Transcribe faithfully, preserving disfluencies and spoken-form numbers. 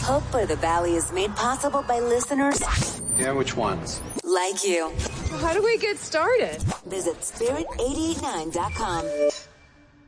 Hope for the Valley is made possible by listeners Yeah, which ones? like you. How do we get started? Visit spirit eight eight nine dot com.